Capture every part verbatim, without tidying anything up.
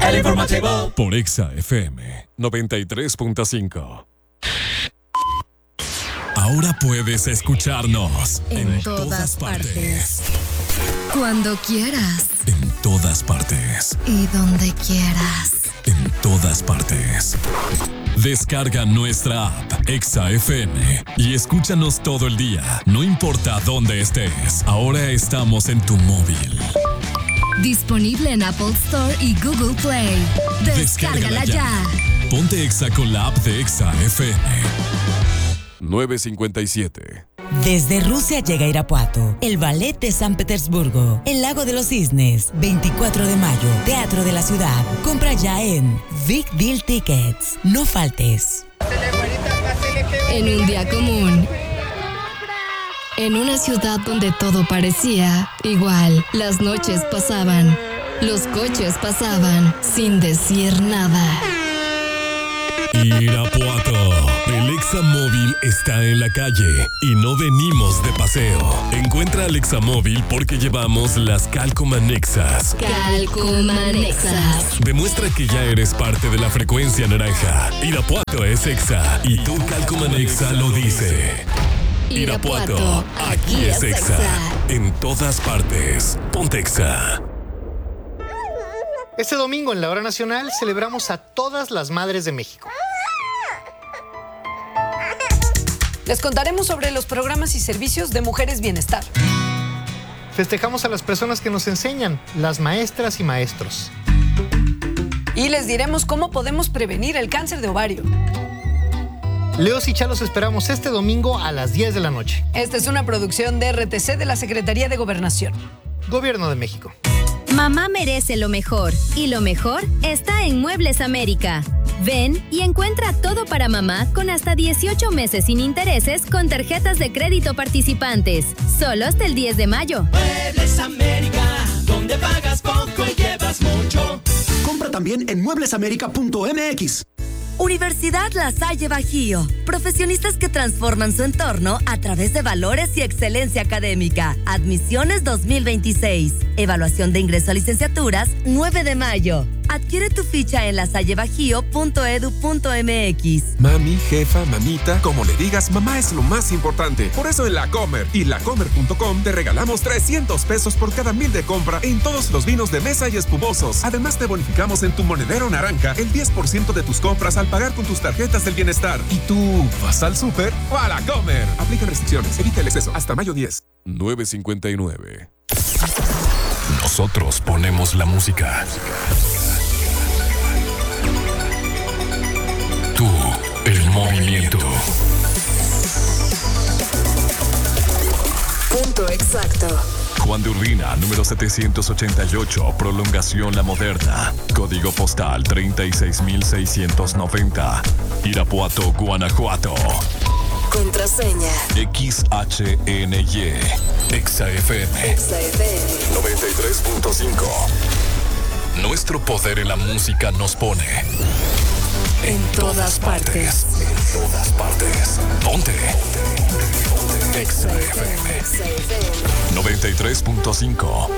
El informativo por Exa F M noventa y tres punto cinco. Ahora puedes escucharnos en, en todas, todas partes. partes. Cuando quieras. En todas partes. Y donde quieras. En todas partes. Descarga nuestra app Exa F M y escúchanos todo el día, no importa dónde estés. Ahora estamos en tu móvil. Disponible en Apple Store y Google Play. Descárgala, Descárgala ya. ya. Ponte Exa con la app de Exa F M. nueve cincuenta y siete. Desde Rusia llega a Irapuato, el Ballet de San Petersburgo, el Lago de los Cisnes, veinticuatro de mayo, Teatro de la Ciudad. Compra ya en Big Deal Tickets. No faltes. En un día común, en una ciudad donde todo parecía igual, las noches pasaban, los coches pasaban sin decir nada. Irapuato, el Exa Móvil está en la calle y no venimos de paseo. Encuentra al Exa Móvil porque llevamos las Calcomanexas. Calcomanexas. Demuestra que ya eres parte de la frecuencia naranja. Irapuato es Exa y tu Calcomanexa lo dice. Irapuato, aquí es Exa. En todas partes, ponte Exa. Este domingo en la Hora Nacional celebramos a todas las madres de México. Les contaremos sobre los programas y servicios de Mujeres Bienestar. Festejamos a las personas que nos enseñan, las maestras y maestros. Y les diremos cómo podemos prevenir el cáncer de ovario. Leos y Chalos esperamos este domingo a las diez de la noche. Esta es una producción de R T C de la Secretaría de Gobernación. Gobierno de México. Mamá merece lo mejor, y lo mejor está en Muebles América. Ven y encuentra todo para mamá con hasta dieciocho meses sin intereses con tarjetas de crédito participantes. Solo hasta el diez de mayo. Muebles América, donde pagas poco y llevas mucho. Compra también en muebles américa punto m x. Universidad La Salle Bajío. Profesionistas que transforman su entorno a través de valores y excelencia académica. Admisiones dos mil veintiséis. Evaluación de ingreso a licenciaturas nueve de mayo. Adquiere tu ficha en lasallebajío punto edu punto m x. Mami, jefa, mamita, como le digas, mamá es lo más importante. Por eso en La Comer y lacomer punto com te regalamos trescientos pesos por cada mil de compra en todos los vinos de mesa y espumosos. Además te bonificamos en tu monedero naranja el diez por ciento de tus compras al pagar con tus tarjetas del bienestar. ¿Y tú vas al súper o a La Comer? Aplica restricciones, evita el exceso. Hasta mayo diez. nueve cincuenta y nueve. Nosotros ponemos la música. Tú, el movimiento. Punto exacto. Juan de Urbina, número setecientos ochenta y ocho, prolongación La Moderna. Código postal treinta y seis mil seiscientos noventa. Irapuato, Guanajuato. Contraseña X H N Y. Exa F M. Exa F M noventa y tres punto cinco. Nuestro poder en la música nos pone en, en todas, todas partes. partes. En todas partes. Ponte. Exa F M noventa y tres punto cinco.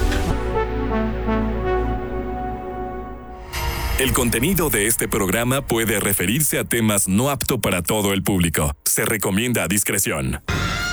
El contenido de este programa puede referirse a temas no apto para todo el público. Se recomienda a discreción.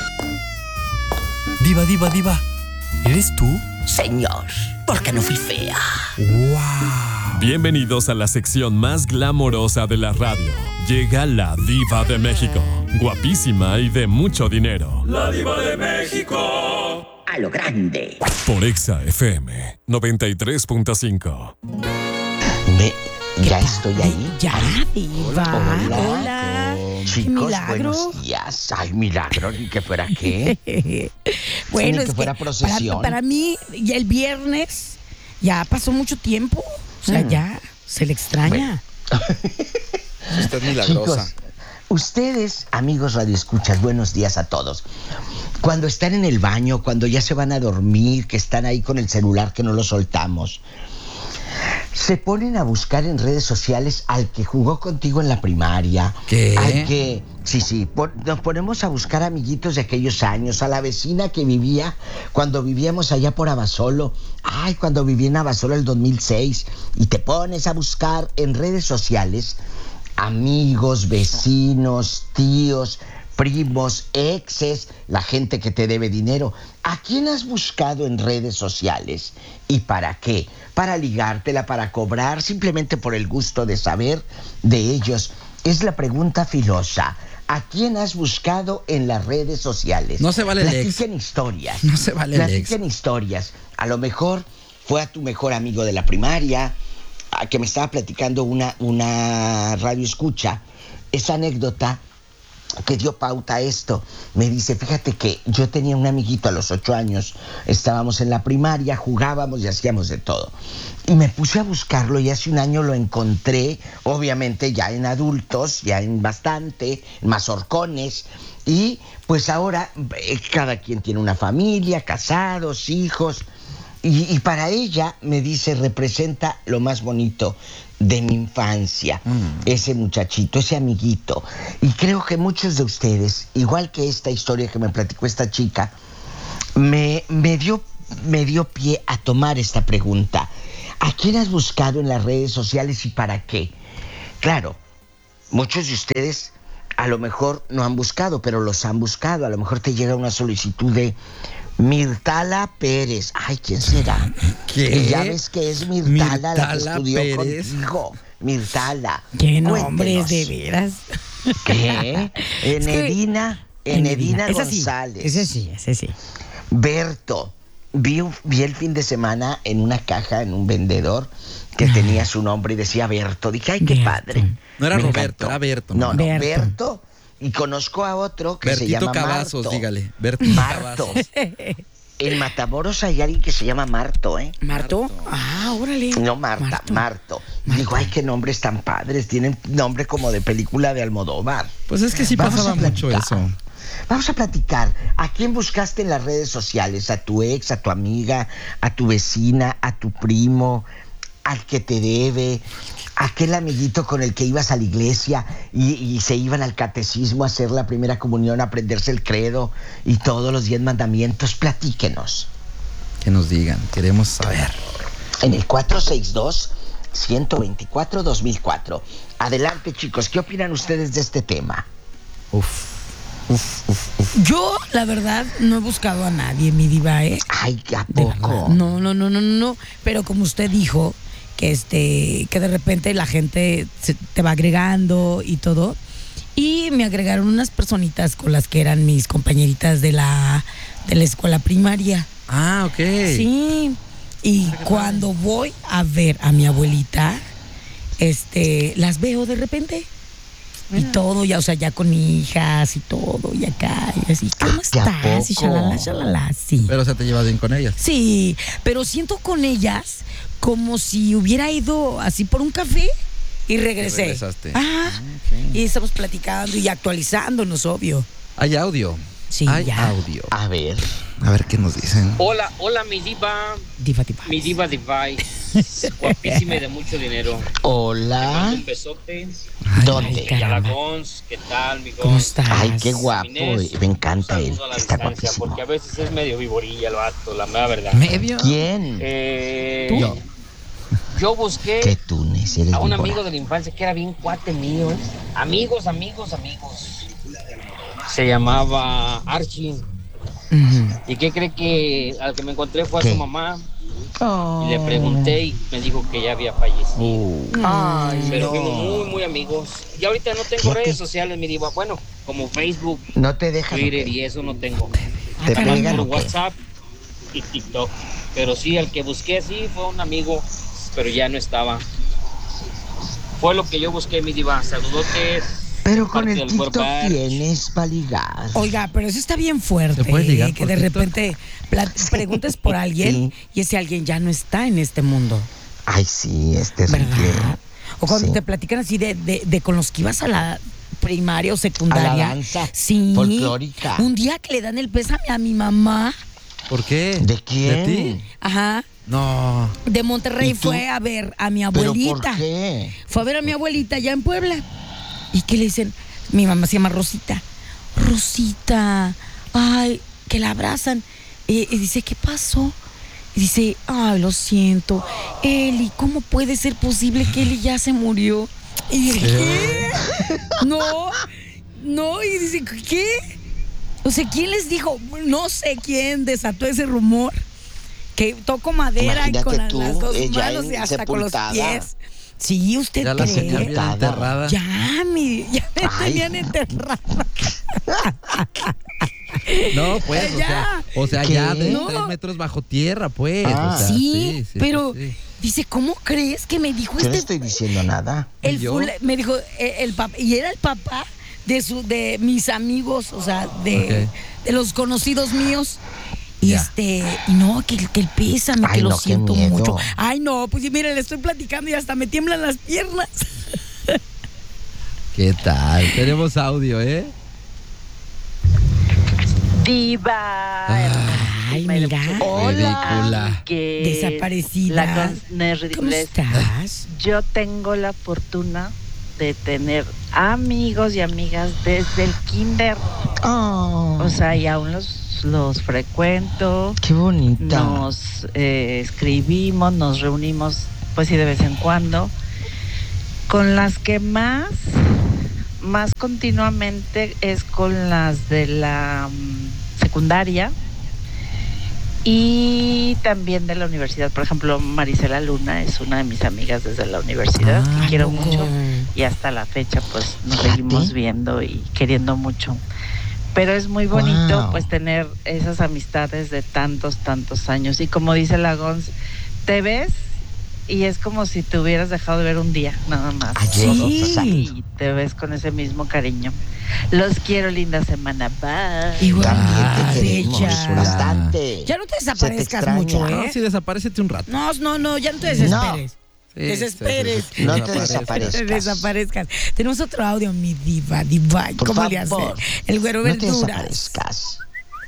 Diva, diva, diva. ¿Eres tú? Señor, ¿por qué no fui fea? ¡Wow! Bienvenidos a la sección más glamorosa de la radio. Llega la Diva de México. Guapísima y de mucho dinero. ¡La Diva de México! A lo grande. Por Exa F M noventa y tres punto cinco. Me, ya estoy ahí. Ya, Diva. Hola. Hola. Chicos, milagro. Buenos días. Ay, milagro, ni que fuera qué. Bueno, ni es que fuera que procesión. Para, para mí, ya el viernes, ya pasó mucho tiempo. O sea, mm. ya se le extraña. Bueno. Usted es milagrosa. Chicos, ustedes, amigos radioescuchas, buenos días a todos. Cuando están en el baño, cuando ya se van a dormir, que están ahí con el celular, que no lo soltamos, se ponen a buscar en redes sociales al que jugó contigo en la primaria. ¿Qué? Al que... Sí, sí, por, nos ponemos a buscar amiguitos de aquellos años, a la vecina que vivía cuando vivíamos allá por Abasolo. Ay, cuando viví en Abasolo el dos mil seis. Y te pones a buscar en redes sociales amigos, vecinos, tíos, primos, exes, la gente que te debe dinero. ¿A quién has buscado en redes sociales? ¿Y para qué? ¿Para ligártela, para cobrar, simplemente por el gusto de saber de ellos? Es la pregunta filosa. ¿A quién has buscado en las redes sociales? No se vale el ex. Platiquen historias. No se vale el ex. Platiquen historias. A lo mejor fue a tu mejor amigo de la primaria, a que me estaba platicando una, una radio escucha. Esa anécdota que dio pauta a esto. Me dice, fíjate que yo tenía un amiguito a los ocho años, estábamos en la primaria, jugábamos y hacíamos de todo. Y me puse a buscarlo y hace un año lo encontré, obviamente ya en adultos, ya en bastante, en mazorcones. Y pues ahora eh, cada quien tiene una familia, casados, hijos. Y, y para ella, me dice, representa lo más bonito de mi infancia, mm. ese muchachito, ese amiguito. Y creo que muchos de ustedes, igual que esta historia que me platicó esta chica, me, me, dio, me dio pie a tomar esta pregunta. ¿A quién has buscado en las redes sociales y para qué? Claro, muchos de ustedes a lo mejor no han buscado, pero los han buscado. A lo mejor te llega una solicitud de Mirtala Pérez. Ay, ¿quién será? ¿Qué? Y ya ves que es Mirtala, Mirtala la que estudió Pérez. contigo. Mirtala. ¿Qué nombres Cuéntenos. de veras? ¿Qué? Enedina, Enedina Esa sí, González. ese sí, ese sí. Berto. Vi, un- vi el fin de semana en una caja, en un vendedor, que tenía su nombre y decía Berto. Dije, ay, qué Berto. padre. No era Me Roberto, encantó. era Berto. No, no, Berto. Berto. Y conozco a otro que se Bertito llama Cavazos, Marto. dígale. Bertito Marto. Cavazos. En Matamoros hay alguien que se llama Marto, ¿eh? ¿Marto? Ah, órale. No, Marta, Marto. Marto. Digo, ay, qué nombres tan padres. Tienen nombre como de película de Almodóvar. Pues es que sí Vamos pasaba a mucho platicar. eso. Vamos a platicar. ¿A quién buscaste en las redes sociales? ¿A tu ex, a tu amiga, a tu vecina, a tu primo, al que te debe, aquel amiguito con el que ibas a la iglesia y, y se iban al catecismo a hacer la primera comunión, a aprenderse el credo y todos los diez mandamientos? Platíquenos. Que nos digan, queremos saber. En el cuatro seis dos, uno dos cuatro, dos mil cuatro. Adelante, chicos. ¿Qué opinan ustedes de este tema? Uf. Uf, uf, uf. Yo, la verdad, no he buscado a nadie, mi diva, ¿eh? Ay, ¿a De poco? verdad. No, no, no, no, no. Pero como usted dijo, que este, que de repente la gente se, te va agregando y todo. Y me agregaron unas personitas con las que eran mis compañeritas de la, de la escuela primaria. Ah, ok. Sí. Y cuando voy a ver a mi abuelita, este, las veo de repente. Y todo, ya, o sea, ya con hijas y todo, y acá, y así, ¿cómo ¿de a estás? Y poco? shalala, shalala, sí. Pero o sea, te llevas bien con ellas. Sí, pero siento con ellas como si hubiera ido así por un café y regresé. Y regresaste. Ah, y estamos platicando y actualizándonos, obvio. Hay audio. Sí, Hay ya. audio. A ver. A ver qué nos dicen. Hola, hola mi diva, Diva, diva. mi diva divai, guapísima y de mucho dinero. Hola. Un besote. ¿Dónde? Ay, caramba. Galagons, ¿qué tal, mi ¿Cómo estás? Ay, qué guapo. Inés, Me encanta un él. saludo a la Está distancia, guapísimo. porque a veces es medio viborilla el vato, la mera verdad. ¿Medio? ¿Quién? Eh, Yo. Yo ¿Qué busqué túnez? Eres a un víbora. amigo de la infancia que era bien cuate mío, ¿eh? Amigos, amigos, amigos. Se llamaba Archie. Ujú. ¿Y qué cree que al que me encontré fue a ¿Qué? su mamá? Oh. Y le pregunté y me dijo que ya había fallecido. Ay, Pero no. fuimos muy, muy amigos. Y ahorita no tengo Fíjate. redes sociales, mi diva. Bueno, como Facebook, No te dejan. Twitter y eso no tengo. ¿Te caramba. pegan Por o qué? WhatsApp y TikTok. Pero sí, al que busqué sí fue un amigo, pero ya no estaba. Fue lo que yo busqué, mi diva. Saludotes. Pero con Parte el del TikTok Work tienes para ligar. Oiga, pero eso está bien fuerte, ¿Te puedes ligar ¿eh? que por de TikTok? repente pla- preguntes por alguien y ese alguien ya no está en este mundo, Ay, sí, es terrible. ¿verdad? O cuando Sí. te platican así de, de, de con los que ibas a la primaria o secundaria. A la danza sí. folclórica. Un día que le dan el pésame a mi mamá, ¿Por qué? ¿De quién? ¿De ti? ajá, No. De Monterrey ¿Y tú? fue a ver a mi ¿Pero abuelita. por qué? Fue a ver a mi abuelita allá en Puebla. Y que le dicen, mi mamá se llama Rosita. Rosita, ay, que la abrazan. Y, y dice, ¿qué pasó? Y dice, ay, lo siento. Eli, ¿cómo puede ser posible que Eli ya se murió? Y dije, ¿qué? No, no, y dice, ¿qué? O sea, ¿quién les dijo? No sé quién desató ese rumor. Que toco madera y con la- tú, las dos ella manos y en hasta con los sepultada. pies. Sí, usted Ya la cree. tenían bien enterrada. Ya, mi, ya me Ay. tenían enterrada. No, pues, o Ya. sea, o sea, ¿Qué? ya de No. tres metros bajo tierra, pues. Ah. o sea, Sí, sí, pero sí, sí. dice, ¿cómo crees que me dijo Yo no este? estoy diciendo nada. El ¿Y yo? fula- me dijo eh, el papá, y era el papá de su, de mis amigos, o sea, de, Ok. de los conocidos míos. Y Ya. este, y no, que, que el pésame, Ay, que lo no, qué siento miedo. mucho. Ay, no, pues mire, le estoy platicando y hasta me tiemblan las piernas. ¿Qué tal? Tenemos audio, ¿eh? Diva. Ay, mira. Ridícula. Que Desaparecida. La con- ¿Cómo estás? Yo tengo la fortuna de tener amigos y amigas desde el kinder. Oh, O sea, y aún los, los frecuento. qué bonita. Nos eh, escribimos, nos reunimos, pues sí, de vez en cuando. Con las que más, más continuamente es con las de la mm, secundaria y también de la universidad. Por ejemplo, Marisela Luna es una de mis amigas desde la universidad, Ah, que quiero ¿a poco? mucho, y hasta la fecha pues nos Fíjate. seguimos viendo y queriendo mucho. Pero es muy bonito Wow. pues tener esas amistades de tantos, tantos años. Y como dice la Gons, te ves y es como si te hubieras dejado de ver un día, nada más. Ayer, Sí. exacto. Y te ves con ese mismo cariño. Los quiero, linda semana. Bye. Igual, También te queremos bella. bastante. Ya no te Se te desaparezcas extraña. mucho, No, ¿eh? sí, desaparécete un rato. No, no, no, ya no te desesperes. Sí, Desesperes. sí, sí, sí, No te desaparece. desaparezcas. Te desaparezcas. Tenemos otro audio, mi diva, diva. Por ¿Cómo le hace? favor, El güero No te verduras. desaparezcas.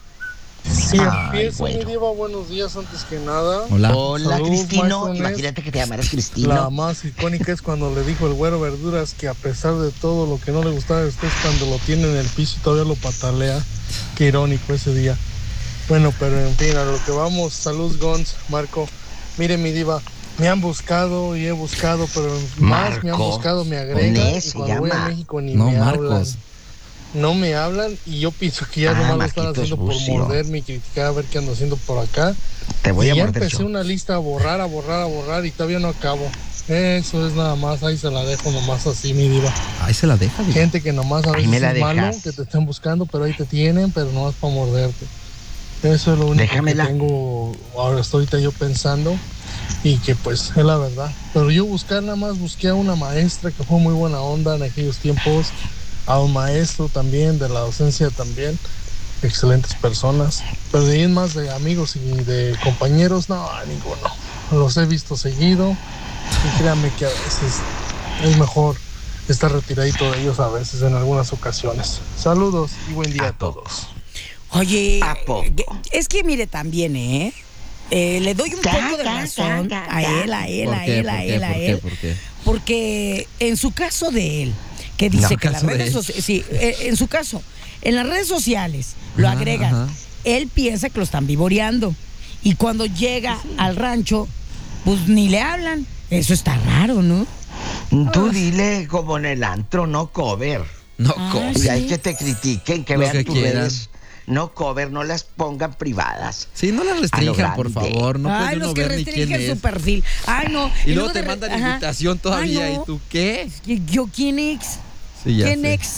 Sí, Ay, empiezo, mi bueno. diva, buenos días antes que nada. Hola. Hola, Saludos, Cristino. Michael Ness. Imagínate que te llamaras La Cristino. más icónica es cuando le dijo el güero Verduras que a pesar de todo lo que no le gustaba de usted es cuando lo tiene en el piso y todavía lo patalea. Qué irónico ese día. Bueno, pero en fin, a lo que vamos. Salud, Gons, Marco. Mire, mi diva, me han buscado y he buscado, pero más me han Marco. buscado, me agregan. Ness Y se cuando voy a llama. México ni No, me Marcos. hablan. No me hablan y yo pienso que ya Ah, nomás lo están Marquitos haciendo por Bucio. morderme y criticar a ver qué ando haciendo por acá. Te voy y a ya morder empecé yo. una lista a borrar, a borrar, a borrar y todavía no acabo. Eso es nada más, ahí se la dejo nomás así, mi diva. Ahí se la deja, diva. Gente que nomás a Ahí veces me la es malo, dejas. que te estén buscando, pero ahí te tienen, pero nomás para morderte. Eso es lo único Déjamela. que tengo, ahora estoy ahorita yo pensando y que pues es la verdad. Pero yo buscar nada más, busqué a una maestra que fue muy buena onda en aquellos tiempos, a un maestro también, de la docencia también, excelentes personas. Pero de ahí en más de amigos y de compañeros, no, ninguno. Los he visto seguido y créanme que a veces es mejor estar retiradito de ellos a veces en algunas ocasiones. Saludos y buen día a todos. Oye, ¿A poco? eh, es que mire también, ¿eh? Eh, le doy un Ta, poco de ta, razón ta, ta, a él, a él, ¿Por a qué? él, a ¿Por qué? él, a ¿Por qué? él. ¿Por qué? Porque en su caso de él, que dice No, que las caso de redes él. sociales, sí, eh, en su caso, en las redes sociales lo Ajá, agregan. ajá. Él piensa que lo están vivoreando. Y cuando llega al rancho, pues ni le hablan. Eso está raro, ¿no? Tú dile como en el antro, no cover. No Ah, cover. Y hay sí. que te critiquen, que Lo vean que tus quieran. redes. No cover, no las pongan privadas. Sí, no la restrinjan, por grande. favor. No Ay, puede los uno que ver ni quién restringen es. su perfil. Ay, no. Y luego de te re- mandan ajá. invitación todavía. Ay, no. ¿Y tú qué? ¿Y ¿Yo quién ex? Sí, ya ¿Quién sé. ex?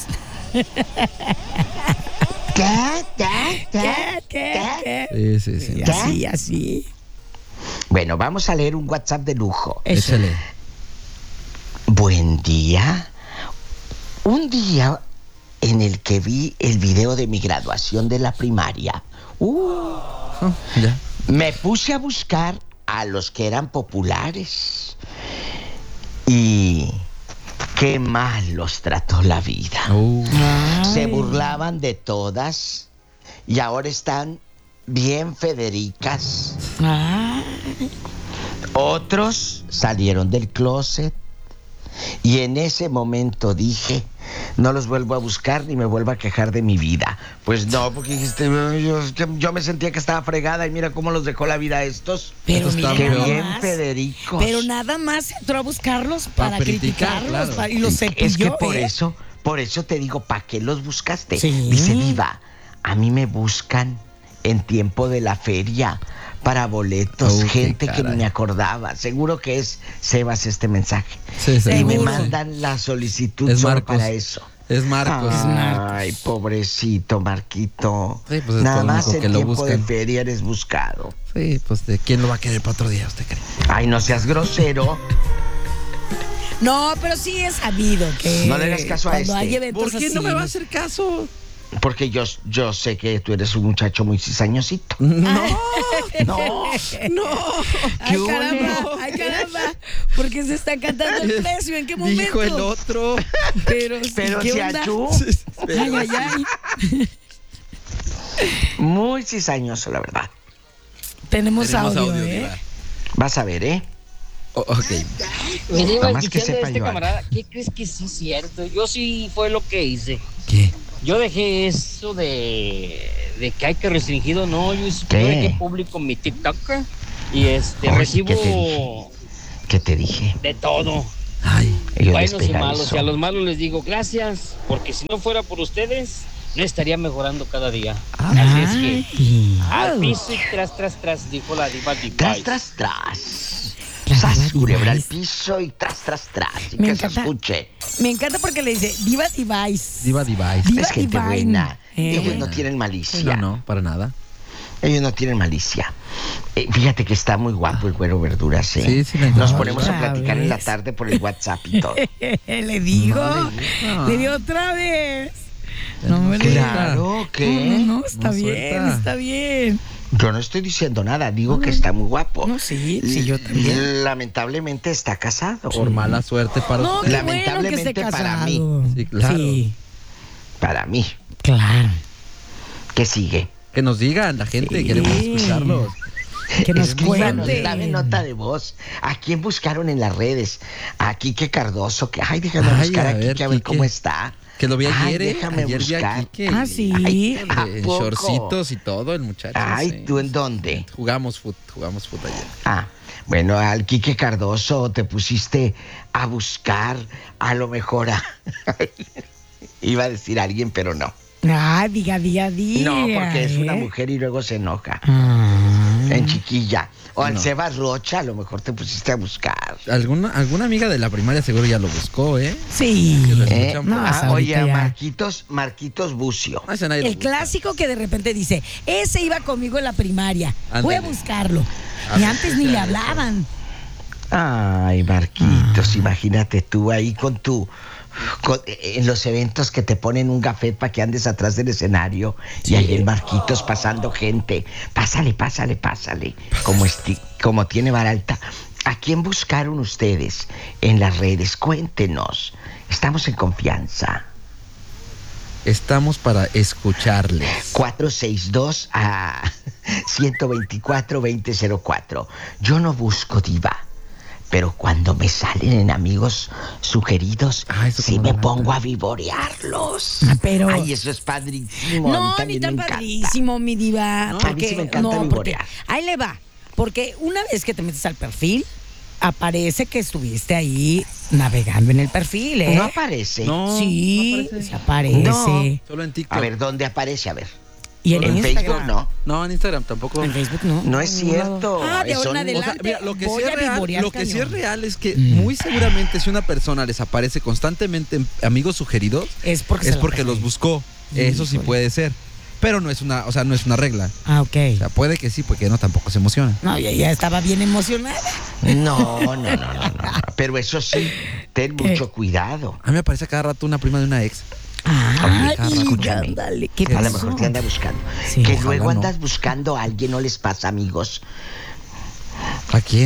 ¿Qué? ¿Qué? ¿Qué? ¿Qué? ¿Qué? Sí, sí, sí. Y así, así. Bueno, vamos a leer un WhatsApp de lujo. Eso. Échale. Buen día. Un día en el que vi el video de mi graduación de la primaria. Uh, Oh, ya. me puse a buscar a los que eran populares. Y qué mal los trató la vida. Uh, Se burlaban de todas y ahora están bien Federicas. Ah, Otros salieron del closet. Y en ese momento dije, no los vuelvo a buscar ni me vuelvo a quejar de mi vida. Pues no, porque dijiste, yo, yo me sentía que estaba fregada y mira cómo los dejó la vida a estos. Pero mira, qué nada bien, más. Federico. Pero nada más entró a buscarlos para, Pa' criticar, criticarlos claro. para- y los cepilló. Es que por ¿eh? eso, por eso te digo, ¿para qué los buscaste? Sí. Dice Diva, a mí me buscan en tiempo de la feria para boletos, Oh, qué gente que caray. ni me acordaba. Seguro que es Sebas este mensaje. Sí, y seguro. me mandan la solicitud Es solo Marcos. para eso. Es Marcos. Ay, pobrecito Marquito. Sí, pues es Nada todo el más único en que lo tiempo de buscan. feria eres buscado. Sí, pues de quién lo va a querer para otro día, ¿usted cree? Ay, no seas grosero. No, pero sí es sabido que No le hagas caso a cuando este. hay eventos ¿Por qué así, no me va a hacer caso? Porque yo, yo sé que tú eres un muchacho muy cizañosito. No, no, no. Ay, ¿Qué caramba, hubo? ay, caramba. ¿Por qué se está cantando el precio? ¿En qué momento? Dijo el otro. Pero, Pero ¿qué si onda? ayú. Ay, ay, ay. Muy cizañoso, la verdad. Tenemos, Tenemos audio, audio, ¿eh? Diva. Vas a ver, ¿eh? Oh, ok. Mi diva, Nomás que escuchando a sepa este yo, camarada, ¿qué crees que sí es cierto? Yo sí fue lo que hice. ¿Qué? Yo dejé eso de, de que hay que restringido, no, yo, yo ¿Qué? dejé público mi TikTok y este Oye, recibo ¿qué te dije? ¿Qué te dije? de todo, Ay, Y yo buenos y despegar malos. eso. Y a los malos les digo gracias, porque si no fuera por ustedes, no estaría mejorando cada día. Así es que Ay. al piso y tras, tras, tras, dijo la diva Tras, Divine. tras, tras. La Sas, Diva culebra al Device. piso y tras, tras, tras. Y Me que se encanta. escuche. Me encanta porque le dice Diva Device. Diva Device. Diva Es gente Divine. buena. Eh. Ellos no tienen malicia. No, no, para nada. Ellos no tienen malicia. Eh, fíjate que está muy guapo el güero verduras, ¿eh? Sí, sí, le Nos encanta. ponemos a platicar en la ¿Sabes? tarde por el WhatsApp y todo. Le digo. No, le digo. Le digo otra vez. No, No me le Claro, ¿qué? No, no, no, está No bien, suelta. está bien. Yo no estoy diciendo nada, digo que está muy guapo. No, sí, sí, yo también. Lamentablemente está casado. Por mala suerte para No, usted. qué bueno que esté Lamentablemente para mí. casado. Sí, claro. Sí, Para mí. claro. ¿Qué sigue? Que nos digan la gente, Sí. queremos escucharlos. Que nos Escríbanos, cuente. dame nota de voz. ¿A quién buscaron en las redes? A Quique Cardoso. Que, ay, déjame Ay, buscar a, a ver, Quique a ver Quique. cómo está. Que lo vi Ay, ayer, ¿eh? déjame Ayer vi buscar. a Quique. Ah, sí. Ay, En ¿a poco? shortcitos y todo, el muchacho. Ay, sí. ¿tú en dónde? Jugamos fut, jugamos fut ayer. Ah, bueno, al Quique Cardoso te pusiste a buscar a lo mejor a... Iba a decir a alguien, pero no. Ah, diga, diga, diga. No, porque es una ¿eh? mujer y luego se enoja. Ah. En chiquilla. O al No. Sebas Rocha, a lo mejor te pusiste a buscar. ¿Alguna, alguna amiga de la primaria seguro ya lo buscó, ¿eh? Sí. Que lo ¿Eh? escuchan No, por- hasta Ah, oye, ahorita ya. Marquitos, Marquitos Bucio. Ah, ese nadie lo El busca. clásico que de repente dice, ese iba conmigo en la primaria. Voy a Ándale. buscarlo. A Y ver, antes ni le ya, hablaban. Ay, Marquitos, imagínate tú ahí con tu... con- en los eventos que te ponen un gafet para que andes atrás del escenario y ahí el Marquitos pasando gente. Pásale, pásale, pásale. Como, esti- como tiene vara alta. ¿A quién buscaron ustedes en las redes? Cuéntenos. Estamos en confianza. Estamos para escucharles. cuatro seis dos a ciento veinticuatro veinte cero cuatro. Yo no busco diva, pero cuando me salen en amigos sugeridos, Ah, eso sí como me la pongo nata. a vivorearlos. Ah, pero- Ay, eso es padrísimo. a mí No, ni también tan me encanta. padrísimo, mi diva. No, a mí porque, sí me encanta no, porque vivorear. ahí le va. Porque una vez que te metes al perfil, aparece que estuviste ahí navegando en el perfil, ¿eh? No aparece. No, Sí, no aparece. se aparece. No. Solo en TikTok. A ver, ¿dónde aparece? A ver. Y en, En Instagram. Facebook no. No, en Instagram tampoco. En Facebook no. No es En ningún lado. cierto. Ah, de ahora Son- en O sea, adelante. mira, lo que, sí voy es, a real, vivorear lo que sí es cañón. real es que Mm. muy seguramente si una persona les aparece constantemente en amigos sugeridos, Es porque, se es la porque pegó. los buscó. Eso sí Híjole. puede ser. Pero no es una, o sea, no es una regla. Ah, ok. O sea, puede que sí, porque no tampoco se emociona. No, ya, ya estaba bien emocionada. No, no, no, no, no, no. Pero eso sí, ten ¿Qué? mucho cuidado. A mí me aparece cada rato una prima de una ex. Ah, Oye, escúchame. ándale, ¿qué A lo pasó? mejor te anda buscando. Sí, que ojalá luego no. andas buscando a alguien, ¿no les pasa, amigos? ¿A quién?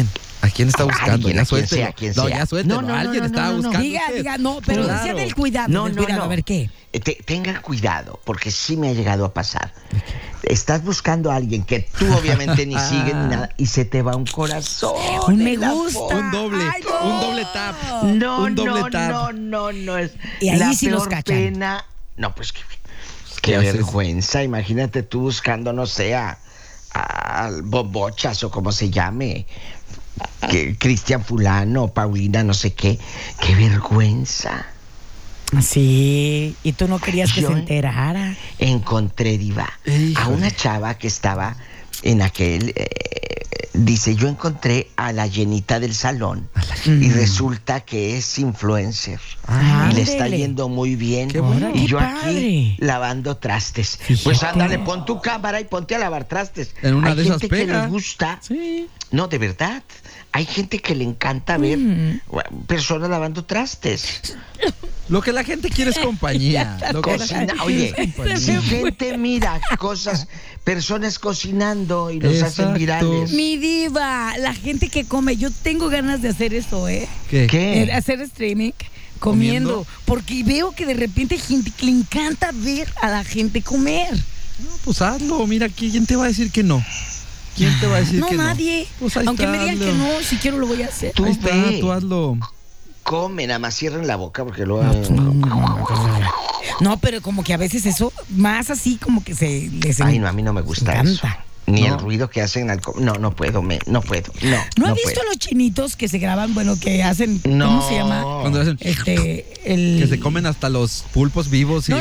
¿A quién está buscando? Alguien, Ya a quien suéltelo. sea, a quien No, sea. ya suéltelo. No, no, no, Alguien no, estaba no, no, no. buscando. Diga, usted. diga, no, pero Claro. decía del cuidado, No, del no, cuidado, no. a ver qué. Te- tengan cuidado, porque sí me ha llegado a pasar. Estás buscando a alguien que tú obviamente ni sigues ni nada y se te va un corazón. Un me en la gusta. foto. Un doble, Ay, no. un doble tap. No, un doble no, tap. no, no, no es. Y ahí la sí los peor cachan. pena. No, pues qué, ¿Qué qué haces? vergüenza. Imagínate tú buscando, no sé, a, a Bobochas o como se llame. Que Cristian Fulano, Paulina, no sé qué. Qué vergüenza. Sí, y tú no querías que Yo- se enterara. Encontré, Diva, Híjole. a una chava que estaba en aquel. eh, dice, yo encontré a la llenita del salón y resulta que es influencer. Ah, y le está ándele. yendo muy bien. Qué bueno. Y Qué yo padre. aquí lavando trastes. Pues ándale, pon tu cámara y ponte a lavar trastes. En una Hay de esas gente que pega. le gusta. Sí. No, de verdad. Hay gente que le encanta ver Mm. personas lavando trastes. Lo que la gente quiere es compañía. Lo que la Cocina, gente oye, quiere es compañía. si gente mira cosas, personas cocinando y los hacen Exacto. virales. Mi diva, la gente que come, yo tengo ganas de hacer eso, ¿eh? ¿Qué? ¿Qué? Eh, Hacer streaming comiendo, ¿Comiendo? porque veo que de repente hay gente que le encanta ver a la gente comer. No, pues hazlo. Mira, ¿quién te va a decir que no? ¿Quién te va a decir No, que no? nadie. Pues ahí Aunque está, me digan hazlo. que no, si quiero lo voy a hacer. Tú Ahí está, ve. tú hazlo. Come, nada más cierren la boca porque luego. No, pero como que a veces eso, más así como que se les Ay, no, a mí no me gusta eso. encanta. Ni No. el ruido que hacen al co- No, no puedo, me, no puedo. No. ¿No has no visto puedo. los chinitos que se graban, bueno, que hacen, No. ¿cómo se llama? Cuando hacen Este, el... que se comen hasta los pulpos vivos y No,